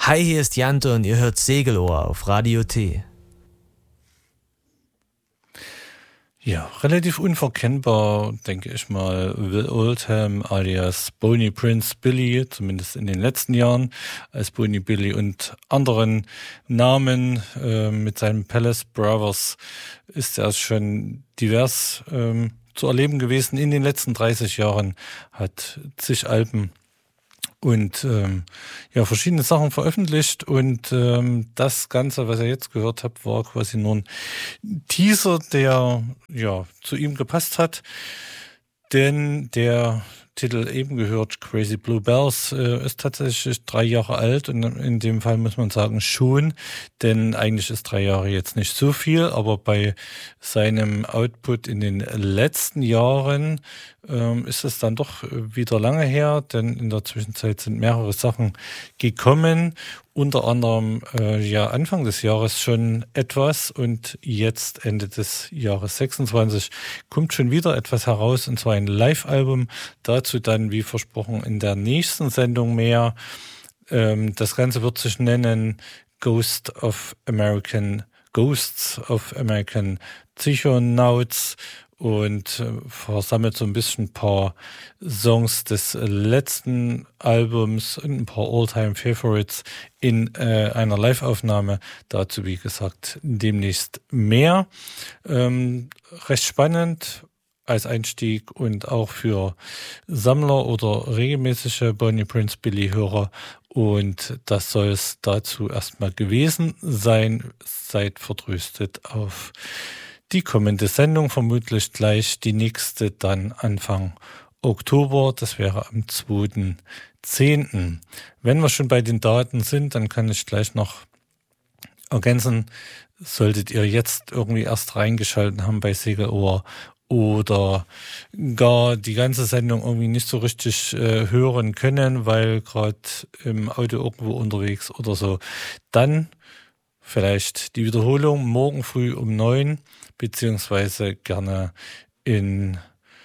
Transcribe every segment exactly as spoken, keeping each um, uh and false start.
Hi, hier ist Jante und ihr hört Segelohr auf Radio T. Ja, relativ unverkennbar, denke ich mal, Will Oldham alias Boney Prince Billy, zumindest in den letzten Jahren, als Boney Billy und anderen Namen äh, mit seinen Palace Brothers ist er schon divers ähm, zu erleben gewesen. In den letzten dreißig Jahren hat zig Alben und ähm, ja, verschiedene Sachen veröffentlicht und ähm, das Ganze, was ihr jetzt gehört habt, war quasi nur ein Teaser, der ja zu ihm gepasst hat, denn der Titel eben gehört, Crazy Blue Bells, äh, ist tatsächlich drei Jahre alt und in dem Fall muss man sagen schon, denn eigentlich ist drei Jahre jetzt nicht so viel, aber bei seinem Output in den letzten Jahren ähm, ist es dann doch wieder lange her, denn in der Zwischenzeit sind mehrere Sachen gekommen, unter anderem äh, ja Anfang des Jahres schon etwas und jetzt Ende des Jahres sechsundzwanzig kommt schon wieder etwas heraus, und zwar ein Live-Album. Dazu dann, wie versprochen, in der nächsten Sendung mehr. Ähm, das Ganze wird sich nennen Ghost of American Ghosts of American Psychonauts und äh, versammelt so ein bisschen ein paar Songs des letzten Albums und ein paar All-Time-Favorites in äh, einer Live-Aufnahme. Dazu, wie gesagt, demnächst mehr. Ähm, recht spannend als Einstieg und auch für Sammler oder regelmäßige Boney Prince Billy Hörer. Und das soll es dazu erstmal gewesen sein. Seid vertröstet auf die kommende Sendung, vermutlich gleich die nächste dann Anfang Oktober. Das wäre am zweiten zehnten Wenn wir schon bei den Daten sind, dann kann ich gleich noch ergänzen, solltet ihr jetzt irgendwie erst reingeschaltet haben bei Segelohr oder gar die ganze Sendung irgendwie nicht so richtig äh, hören können, weil gerade im Auto irgendwo unterwegs oder so, dann vielleicht die Wiederholung morgen früh um neun, beziehungsweise gerne in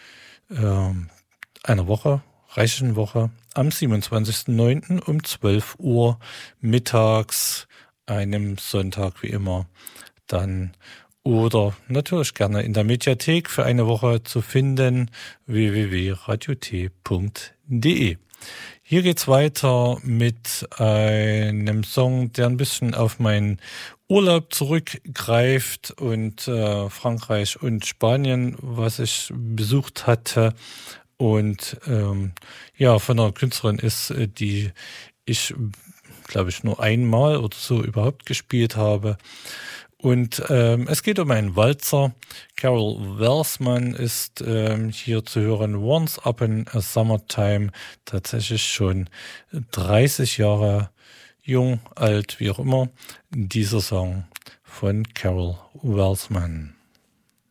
äh, einer Woche, reichen Woche, am siebenundzwanzigsten neunten um zwölf Uhr mittags, einem Sonntag wie immer, dann oder natürlich gerne in der Mediathek für eine Woche zu finden, w w w punkt radio t punkt d e. Hier geht's weiter mit einem Song, der ein bisschen auf meinen Urlaub zurückgreift und äh, Frankreich und Spanien, was ich besucht hatte. Und ähm, ja, von einer Künstlerin ist, die ich, glaube ich, nur einmal oder so überhaupt gespielt habe. Und ähm, es geht um einen Walzer. Carol Welsman ist ähm, hier zu hören. Once Upon a Summertime, tatsächlich schon dreißig Jahre jung, alt, wie auch immer. Dieser Song von Carol Welsman.